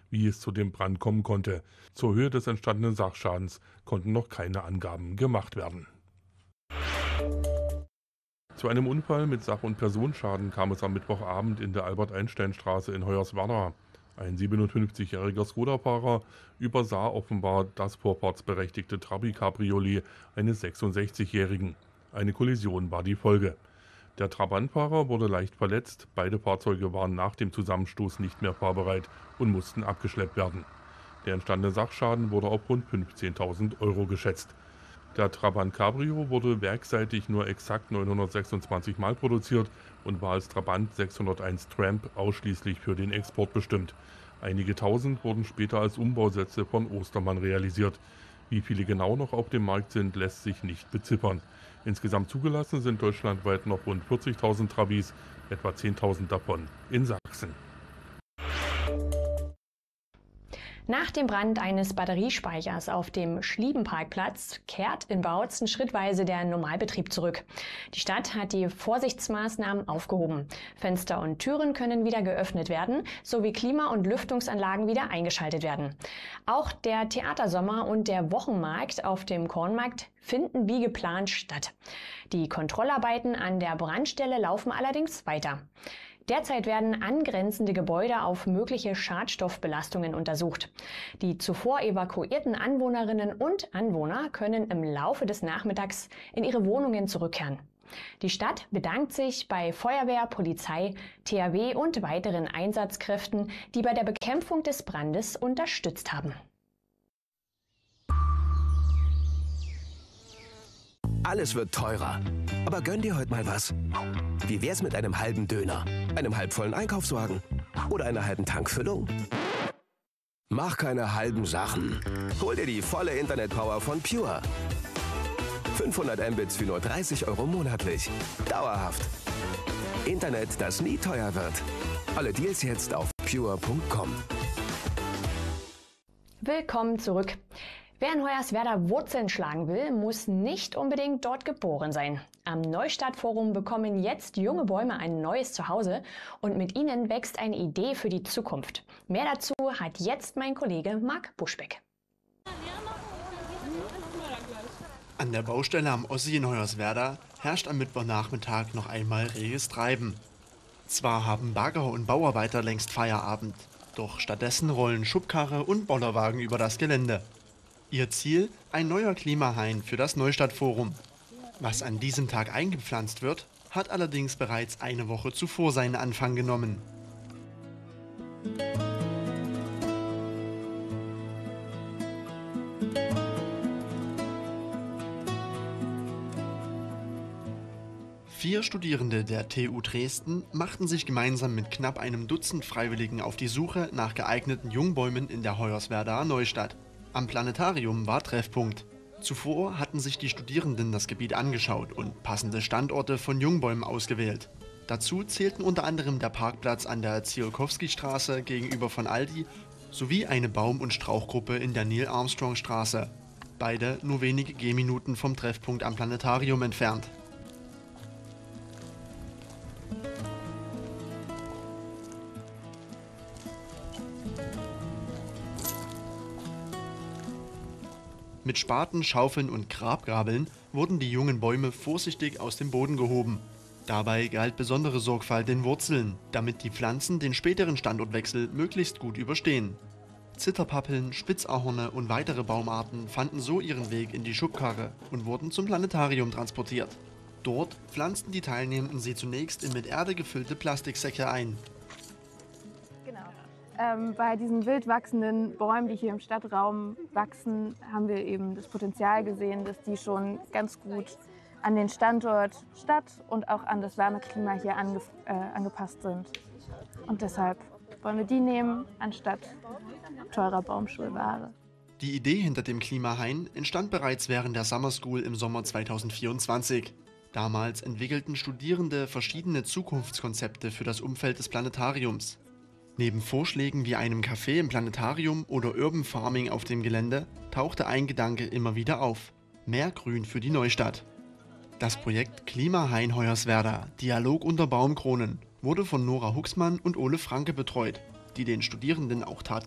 Wie es zu dem Brand kommen konnte. Zur Höhe des entstandenen Sachschadens konnten noch keine Angaben gemacht werden. Zu einem Unfall mit Sach- und Personenschaden kam es am Mittwochabend in der Albert-Einstein-Straße in Hoyerswerda. Ein 57-jähriger Skoda-Fahrer übersah offenbar das vorfahrtsberechtigte Trabi-Cabriolet eines 66-jährigen. Eine Kollision war die Folge. Der Trabantfahrer wurde leicht verletzt, beide Fahrzeuge waren nach dem Zusammenstoß nicht mehr fahrbereit und mussten abgeschleppt werden. Der entstandene Sachschaden wurde auf rund 15.000 € geschätzt. Der Trabant Cabrio wurde werksseitig nur exakt 926 Mal produziert und war als Trabant 601 Tramp ausschließlich für den Export bestimmt. Einige tausend wurden später als Umbausätze von Ostermann realisiert. Wie viele genau noch auf dem Markt sind, lässt sich nicht beziffern. Insgesamt zugelassen sind deutschlandweit noch rund 40.000 Trabis, etwa 10.000 davon in Sachsen. Nach dem Brand eines Batteriespeichers auf dem Schliebenparkplatz kehrt in Bautzen schrittweise der Normalbetrieb zurück. Die Stadt hat die Vorsichtsmaßnahmen aufgehoben. Fenster und Türen können wieder geöffnet werden, sowie Klima- und Lüftungsanlagen wieder eingeschaltet werden. Auch der Theatersommer und der Wochenmarkt auf dem Kornmarkt finden wie geplant statt. Die Kontrollarbeiten an der Brandstelle laufen allerdings weiter. Derzeit werden angrenzende Gebäude auf mögliche Schadstoffbelastungen untersucht. Die zuvor evakuierten Anwohnerinnen und Anwohner können im Laufe des Nachmittags in ihre Wohnungen zurückkehren. Die Stadt bedankt sich bei Feuerwehr, Polizei, THW und weiteren Einsatzkräften, die bei der Bekämpfung des Brandes unterstützt haben. Alles wird teurer. Aber gönn dir heute mal was. Wie wär's mit einem halben Döner, einem halbvollen Einkaufswagen oder einer halben Tankfüllung? Mach keine halben Sachen. Hol dir die volle Internetpower von Pure. 500 Mbits für nur 30 € monatlich. Dauerhaft. Internet, das nie teuer wird. Alle Deals jetzt auf pure.com. Willkommen zurück. Wer in Hoyerswerda Wurzeln schlagen will, muss nicht unbedingt dort geboren sein. Am Neustadtforum bekommen jetzt junge Bäume ein neues Zuhause und mit ihnen wächst eine Idee für die Zukunft. Mehr dazu hat jetzt mein Kollege Marc Buschbeck. An der Baustelle am Ossi in Hoyerswerda herrscht am Mittwochnachmittag noch einmal reges Treiben. Zwar haben Bagger und Bauarbeiter längst Feierabend, doch stattdessen rollen Schubkarre und Bollerwagen über das Gelände. Ihr Ziel? Ein neuer Klimahain für das Neustadtforum. Was an diesem Tag eingepflanzt wird, hat allerdings bereits eine Woche zuvor seinen Anfang genommen. Vier Studierende der TU Dresden machten sich gemeinsam mit knapp einem Dutzend Freiwilligen auf die Suche nach geeigneten Jungbäumen in der Hoyerswerdaer Neustadt. Am Planetarium war Treffpunkt. Zuvor hatten sich die Studierenden das Gebiet angeschaut und passende Standorte von Jungbäumen ausgewählt. Dazu zählten unter anderem der Parkplatz an der Tsiolkovski-Straße gegenüber von Aldi sowie eine Baum- und Strauchgruppe in der Neil-Armstrong-Straße. Beide nur wenige Gehminuten vom Treffpunkt am Planetarium entfernt. Mit Spaten, Schaufeln und Grabgabeln wurden die jungen Bäume vorsichtig aus dem Boden gehoben. Dabei galt besondere Sorgfalt den Wurzeln, damit die Pflanzen den späteren Standortwechsel möglichst gut überstehen. Zitterpappeln, Spitzahorne und weitere Baumarten fanden so ihren Weg in die Schubkarre und wurden zum Planetarium transportiert. Dort pflanzten die Teilnehmenden sie zunächst in mit Erde gefüllte Plastiksäcke ein. Bei diesen wild wachsenden Bäumen, die hier im Stadtraum wachsen, haben wir eben das Potenzial gesehen, dass die schon ganz gut an den Standort Stadt und auch an das warme Klima hier angepasst sind. Und deshalb wollen wir die nehmen, anstatt teurer Baumschulware. Die Idee hinter dem Klimahain entstand bereits während der Summer School im Sommer 2024. Damals entwickelten Studierende verschiedene Zukunftskonzepte für das Umfeld des Planetariums. Neben Vorschlägen wie einem Café im Planetarium oder Urban Farming auf dem Gelände tauchte ein Gedanke immer wieder auf: mehr Grün für die Neustadt. Das Projekt Klimahain Hoyerswerda, Dialog unter Baumkronen, wurde von Nora Huxmann und Ole Franke betreut, die den Studierenden auch tatkräftig